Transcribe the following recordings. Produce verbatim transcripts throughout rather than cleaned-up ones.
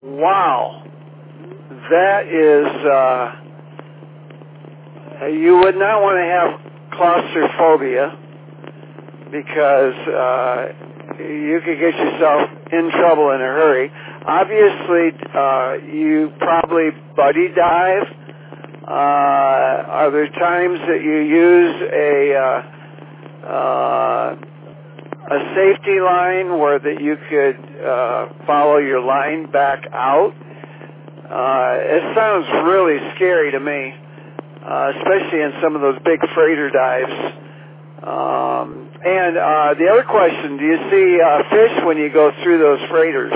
Wow. That is, uh, you would not want to have claustrophobia because uh, you could get yourself in trouble in a hurry. Obviously, uh, you probably buddy dive. Uh, are there times that you use a uh, uh, a safety line where that you could uh, follow your line back out? Uh, it sounds really scary to me, uh, especially in some of those big freighter dives. Um, and uh, the other question, do you see uh, fish when you go through those freighters?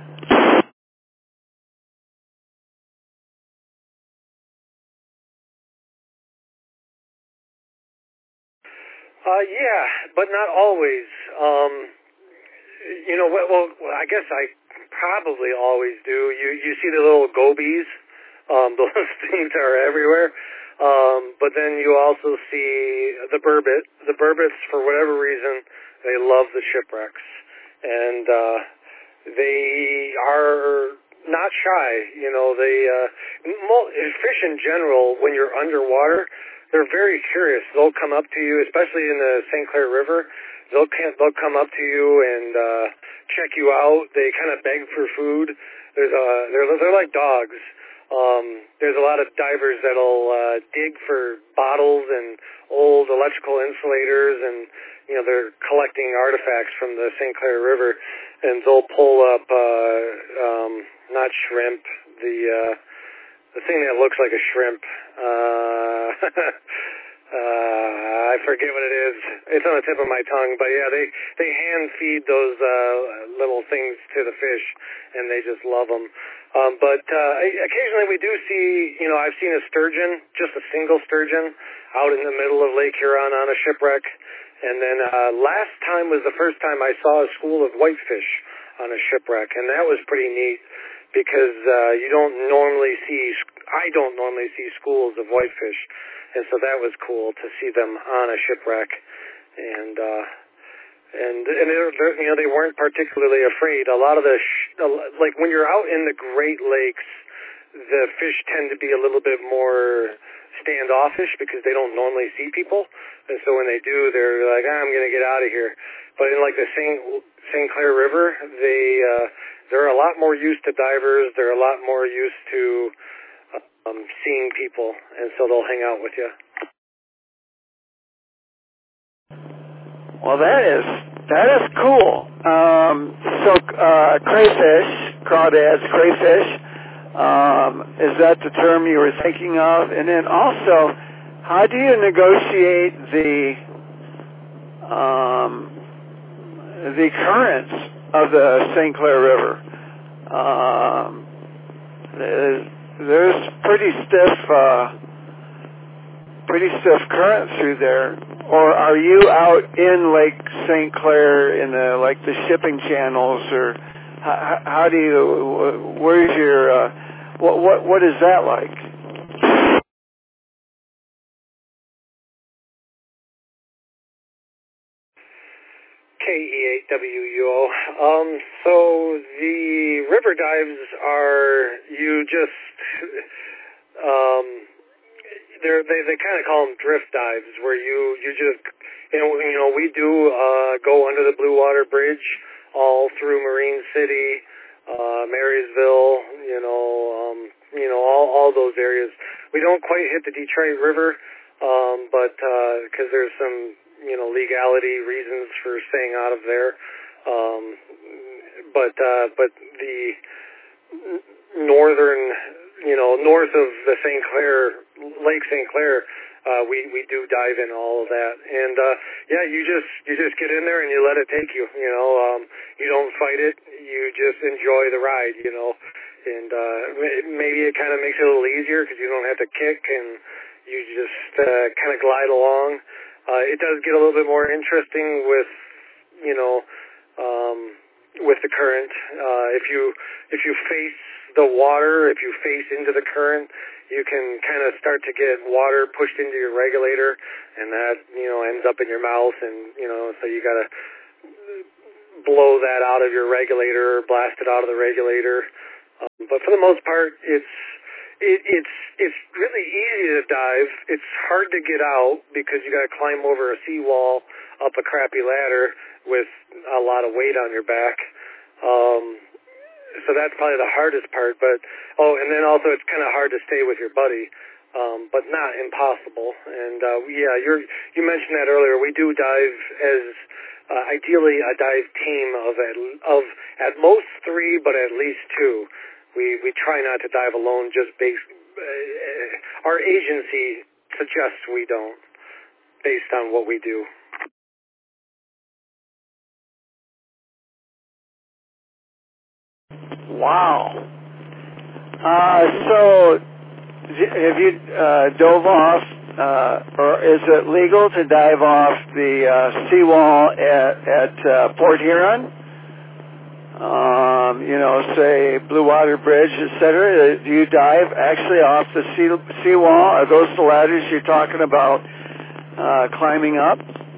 Uh, yeah, but not always. Um, you know, well, well, I guess I probably always do. You you see the little gobies, um, those things are everywhere. Um, but then you also see the burbot. The burbots, for whatever reason, they love the shipwrecks, and uh, they are not shy. You know, they uh, mo- fish in general. When you're underwater, they're very curious. They'll come up to you, especially in the Saint Clair River. They'll they'll come up to you and uh, check you out. They kind of beg for food. There's a they're they're like dogs. Um, there's a lot of divers that'll uh, dig for bottles and old electrical insulators, and you know they're collecting artifacts from the Saint Clair River, and they'll pull up uh, um, not shrimp, the uh, the thing that looks like a shrimp. Uh, uh, I forget what it is. It's on the tip of my tongue, but yeah, they they hand feed those uh, little things to the fish, and they just love them. Um, but uh, occasionally we do see, you know, I've seen a sturgeon, just a single sturgeon, out in the middle of Lake Huron on a shipwreck. And then uh, last time was the first time I saw a school of whitefish on a shipwreck, and that was pretty neat because uh, you don't normally see, I don't normally see schools of whitefish, and so that was cool to see them on a shipwreck. And uh, And and they're, they're, you know they weren't particularly afraid. A lot of the sh- like when you're out in the Great Lakes, the fish tend to be a little bit more standoffish because they don't normally see people, and so when they do, they're like, ah, I'm going to get out of here. But in like the Saint Saint Clair River, they uh, they're a lot more used to divers. They're a lot more used to um, seeing people, and so they'll hang out with you. Well, that is that is cool. Um, so uh, crayfish, crawdads, crayfish. Um, is that the term you were thinking of? And then also, how do you negotiate the um, the currents of the Saint Clair River? Um, there's, there's pretty stiff, uh, pretty stiff current through there. Or are you out in Lake Saint Clair in the like the shipping channels, or how, how do you? Where's your? Uh, what what what is that like? K E eight W U O. Um, so the river dives are you just um, they're, they they kind of call them drift dives, where you you just you know you know we do uh, go under the Blue Water Bridge all through Marine City, uh, Marysville, you know um, you know all all those areas. We don't quite hit the Detroit River, um, but because uh, there's some you know legality reasons for staying out of there, um, but uh, but the northern, you know, north of the Saint Clair, Lake Saint Clair, uh, we, we do dive in all of that. And, uh, yeah, you just, you just get in there and you let it take you, you know, um, you don't fight it, you just enjoy the ride, you know, and, uh, maybe it kind of makes it a little easier because you don't have to kick and you just, uh, kind of glide along. Uh, it does get a little bit more interesting with, you know, um, with the current. Uh, if you if you face the water, if you face into the current, you can kind of start to get water pushed into your regulator, and that you know ends up in your mouth, and you know so you got to blow that out of your regulator, blast it out of the regulator. but for the most part, it's it, it's it's really easy to dive. It's hard to get out because you got to climb over a seawall, up a crappy ladder with a lot of weight on your back. Um, so that's probably the hardest part. But oh, and then also it's kind of hard to stay with your buddy. Um, but not impossible. And uh, yeah, you're, you mentioned that earlier. We do dive as uh, ideally a dive team of at, of at most three, but at least two. We we try not to dive alone. Just based, uh, our agency suggests we don't, based on what we do. Wow. Uh, so. Have you uh, dove off, uh, or is it legal to dive off the uh, seawall at, at uh, Port Huron? Um, you know, say Blue Water Bridge, et cetera. Do you dive actually off the sea seawall? Are those the ladders you're talking about uh, climbing up?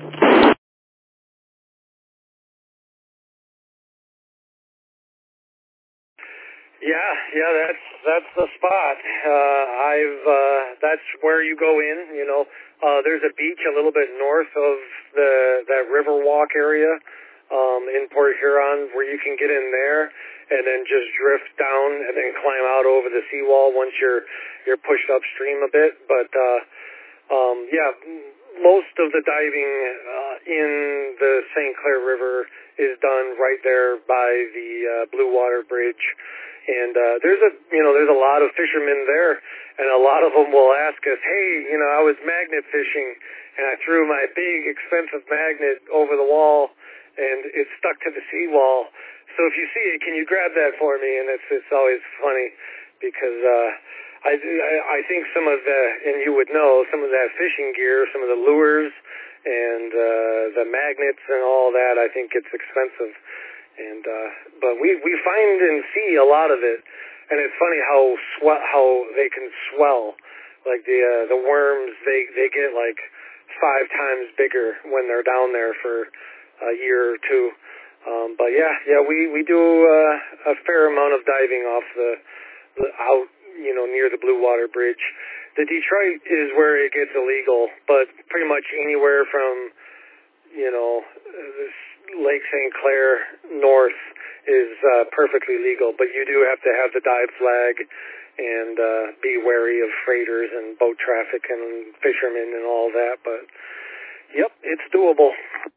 Yeah, yeah, that's that's the spot. Uh, I've uh, that's where you go in. You know, uh, there's a beach a little bit north of the that Riverwalk area um, in Port Huron where you can get in there and then just drift down and then climb out over the seawall once you're you're pushed upstream a bit. But uh, um, yeah, most of the diving uh, in the Saint Clair River is done right there by the uh, Blue Water Bridge. And uh, there's a, you know, there's a lot of fishermen there, and a lot of them will ask us, hey, you know, I was magnet fishing, and I threw my big, expensive magnet over the wall, and it stuck to the seawall. So if you see it, can you grab that for me? And it's it's always funny because uh, I I think some of the, and you would know, some of that fishing gear, some of the lures, and uh, the magnets and all that, I think it's expensive. And uh, but we we find and see a lot of it, and it's funny how swe- how they can swell, like the uh, the worms they they get like five times bigger when they're down there for a year or two. Um, but yeah, yeah, we we do uh, a fair amount of diving off the, the out you know near the Blue Water Bridge. The Detroit is where it gets illegal, but pretty much anywhere from you know. This, Lake Saint Clair north is uh, perfectly legal, but you do have to have the dive flag and uh, be wary of freighters and boat traffic and fishermen and all that. But yep, it's doable.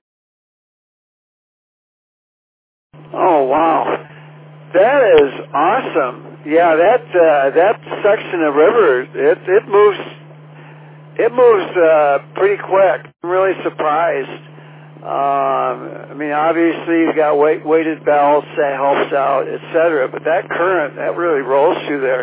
Oh wow, that is awesome! Yeah, that uh, that section of river it it moves it moves uh, pretty quick. I'm really surprised. Um, I mean, obviously you've got weight, weighted belts that helps out, et cetera. But that current, that really rolls through there.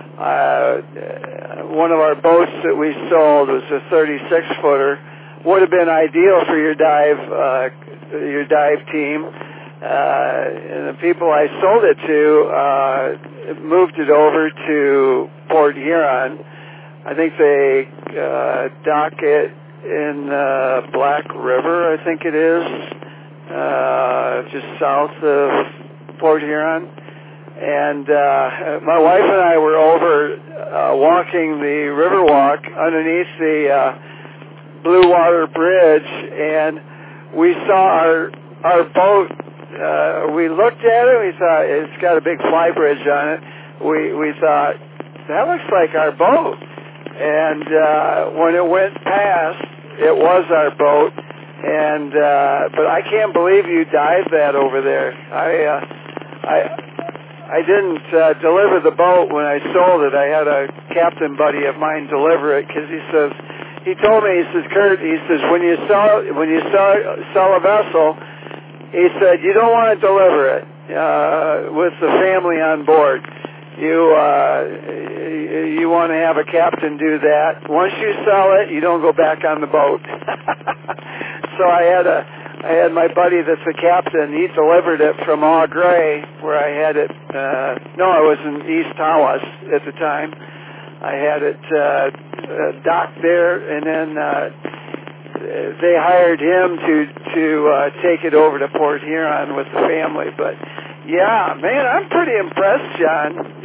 Uh, one of our boats that we sold was a thirty-six footer. Would have been ideal for your dive, uh, your dive team. Uh, and the people I sold it to uh, moved it over to Port Huron. I think they uh, dock it in uh, Black River, I think it is, uh, just south of Port Huron. And uh, my wife and I were over uh, walking the Riverwalk underneath the uh, Blue Water Bridge, and we saw our our boat. Uh, we looked at it. We thought it's got a big fly bridge on it. We we thought that looks like our boat. And uh, when it went past, it was our boat. And uh, but I can't believe you dived that over there. I uh, I I didn't uh, deliver the boat when I sold it. I had a captain buddy of mine deliver it because he says he told me he says Kurt he says when you sell when you sell sell a vessel, he said you don't want to deliver it uh, with the family on board. You uh, you want to have a captain do that. Once you sell it, you don't go back on the boat. So I had a I had my buddy that's a captain. He delivered it from Au Gres, where I had it. Uh, no, I was in East Tawas at the time. I had it uh, uh, docked there, and then uh, they hired him to to uh, take it over to Port Huron with the family. But yeah, man, I'm pretty impressed, John.